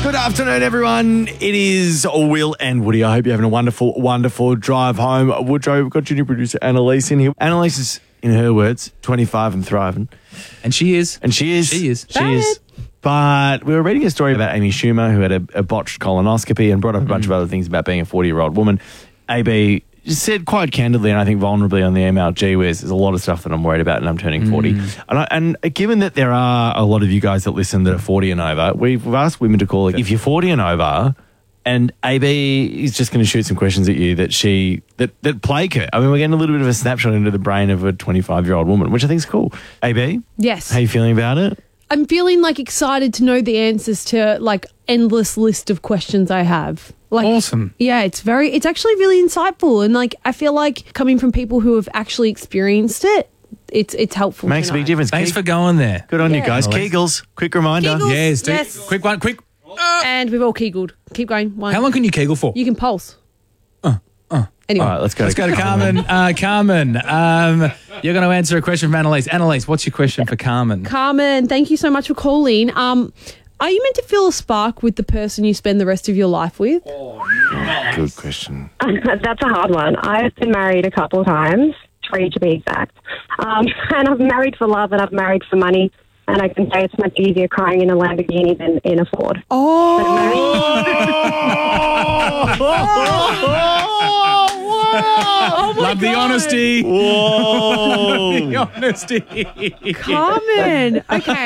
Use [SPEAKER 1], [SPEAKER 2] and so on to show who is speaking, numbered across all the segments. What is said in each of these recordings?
[SPEAKER 1] Good afternoon, everyone. It is Will and Woody. I hope you're having a wonderful, wonderful drive home. Woodrow, we've got junior producer Annalise in here. Annalise is, in her words, 25 and thriving.
[SPEAKER 2] And she is.
[SPEAKER 1] She is. But we were reading a story about Amy Schumer, who had a botched colonoscopy and brought up a bunch of other things about being a 40-year-old woman. AB said quite candidly, and I think vulnerably on the email, gee whiz, there's a lot of stuff that I'm worried about and I'm turning 40. And given that there are a lot of you guys that listen that are 40 and over, we've asked women to call if you're 40 and over, and AB is just going to shoot some questions at you that plague her. I mean, we're getting a little bit of a snapshot into the brain of a 25-year-old woman, which I think is cool. AB?
[SPEAKER 3] Yes.
[SPEAKER 1] How you feeling about it?
[SPEAKER 3] I'm feeling excited to know the answers to endless list of questions I have.
[SPEAKER 2] Awesome.
[SPEAKER 3] Yeah, it's actually really insightful, and I feel like coming from people who have actually experienced it, it's helpful.
[SPEAKER 1] Makes a big difference.
[SPEAKER 2] Thanks for going there.
[SPEAKER 1] Good on you guys. Kegels, quick reminder.
[SPEAKER 3] Kegels.
[SPEAKER 2] Yes. Quick one, quick.
[SPEAKER 3] And we've all kegled. Keep going. One.
[SPEAKER 2] How long can you kegel for?
[SPEAKER 3] You can pulse. Anyway.
[SPEAKER 1] All right, let's go
[SPEAKER 2] to Carmen. Carmen, you're going to answer a question from Annalise. Annalise, what's your question for Carmen?
[SPEAKER 3] Carmen, thank you so much for calling. Are you meant to feel a spark with the person you spend the rest of your life with?
[SPEAKER 1] Good question.
[SPEAKER 4] That's a hard one. I've been married a couple of times, 3 to be exact. And I've married for love and I've married for money. And I can say it's much easier crying in a Lamborghini than in a Ford.
[SPEAKER 2] Love the honesty.
[SPEAKER 1] Whoa.
[SPEAKER 2] The honesty.
[SPEAKER 3] Carmen.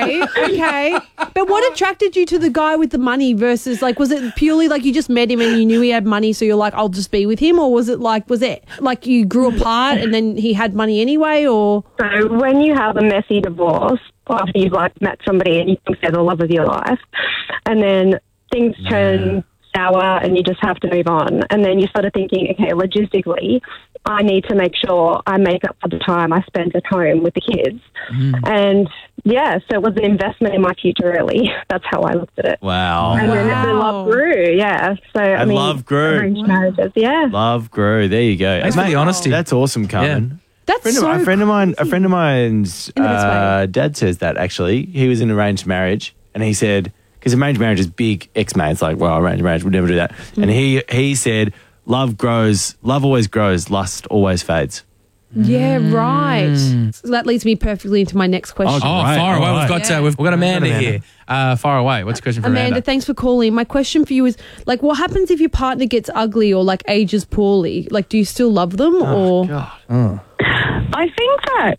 [SPEAKER 3] Okay. But what attracted you to the guy with the money versus was it purely you just met him and you knew he had money, so you're I'll just be with him? Or was it you grew apart and then he had money anyway? Or
[SPEAKER 4] So when you have a messy divorce, after you've met somebody and you think they're the love of your life, and then things turn sour and you just have to move on, and then you started thinking, okay, logistically, I need to make sure I make up for the time I spent at home with the kids. And so it was an investment in my future, really. That's how I looked at it.
[SPEAKER 1] Wow.
[SPEAKER 4] And then the love grew, So
[SPEAKER 1] love grew.
[SPEAKER 4] Arranged marriages,
[SPEAKER 1] Love grew. There you go.
[SPEAKER 2] Thanks for the honesty.
[SPEAKER 1] That's awesome, Carmen.
[SPEAKER 3] that's
[SPEAKER 1] A friend of mine's
[SPEAKER 3] In the best way.
[SPEAKER 1] dad says that actually. He was in an arranged marriage and he said, because arranged marriage is big ex-mates, arranged marriage, would never do that. And he said, love always grows, lust always fades.
[SPEAKER 3] yeah, right. So that leads me perfectly into my next question.
[SPEAKER 1] Right,
[SPEAKER 2] far away.
[SPEAKER 1] right.
[SPEAKER 2] We've got Amanda here. Far away. What's the question for
[SPEAKER 3] Amanda, thanks for calling. My question for you is, what happens if your partner gets ugly or ages poorly? Do you still love them or?
[SPEAKER 1] God.
[SPEAKER 5] I think that,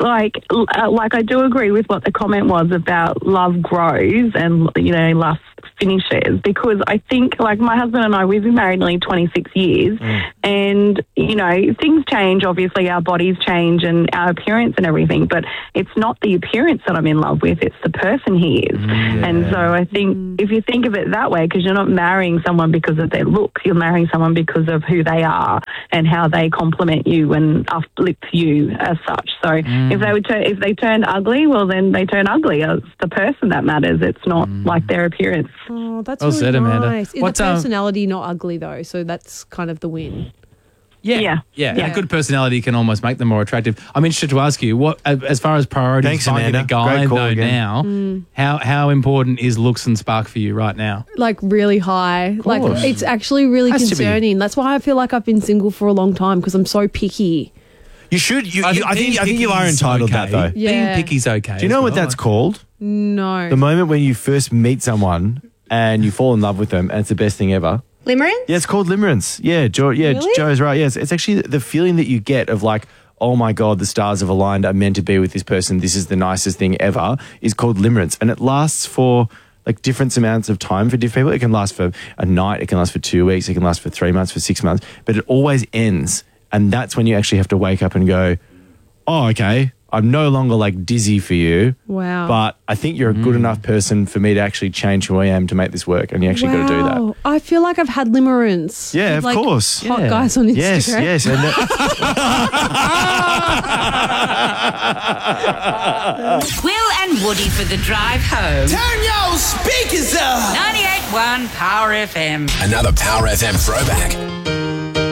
[SPEAKER 5] I do agree with what the comment was about love grows and, lust finishes, because I think, my husband and I, we've been married nearly 26 years and, things change. Obviously, our bodies change and our appearance and everything, but it's not the appearance that I'm in love with, it's the person he is. And so I think if you think of it that way, because you're not marrying someone because of their looks, you're marrying someone because of who they are and how they compliment you and uplift you as such. So if they turned ugly, well, then they turn ugly. It's the person that matters. It's not their appearance.
[SPEAKER 3] Oh, that's
[SPEAKER 2] Well
[SPEAKER 3] really
[SPEAKER 2] said, Amanda.
[SPEAKER 3] nice. Is the personality not ugly though? So that's kind of the win.
[SPEAKER 2] Yeah. And a good personality can almost make them more attractive. I'm interested to ask you, what, as far as priorities,
[SPEAKER 1] Thanks,
[SPEAKER 2] finding
[SPEAKER 1] Amanda.
[SPEAKER 2] a guy
[SPEAKER 1] Great call
[SPEAKER 2] though
[SPEAKER 1] again.
[SPEAKER 2] now, how important is looks and spark for you right now?
[SPEAKER 3] Really high.
[SPEAKER 1] course.
[SPEAKER 3] It's actually really
[SPEAKER 1] Has to be.
[SPEAKER 3] concerning. That's why I feel like I've been single for a long time, because I'm so picky.
[SPEAKER 1] You should. I think you are entitled to that though.
[SPEAKER 3] Yeah.
[SPEAKER 2] Being picky's okay.
[SPEAKER 1] Do you know what that's called?
[SPEAKER 3] No.
[SPEAKER 1] The moment when you first meet someone and you fall in love with them, and it's the best thing ever.
[SPEAKER 6] Limerence?
[SPEAKER 1] Yeah, it's called limerence. Yeah,
[SPEAKER 3] Really?
[SPEAKER 1] Joe's right. Yes, it's actually the feeling that you get of oh my God, the stars have aligned. I'm meant to be with this person. This is the nicest thing ever. Is called limerence, and it lasts for different amounts of time for different people. It can last for a night. It can last for 2 weeks. It can last for 3 months, for 6 months. But it always ends, and that's when you actually have to wake up and go, oh, okay, I'm no longer dizzy for you.
[SPEAKER 3] Wow.
[SPEAKER 1] But I think you're a good enough person for me to actually change who I am to make this work. And you actually got to do that.
[SPEAKER 3] I feel like I've had limerence.
[SPEAKER 1] Yeah,
[SPEAKER 3] with,
[SPEAKER 1] of course.
[SPEAKER 3] Hot
[SPEAKER 2] Yeah.
[SPEAKER 3] guys on Instagram.
[SPEAKER 1] Yes. And
[SPEAKER 7] Will and Woody for the drive home.
[SPEAKER 8] Turn your speakers up.
[SPEAKER 7] 98.1 Power FM.
[SPEAKER 8] Another Power FM throwback.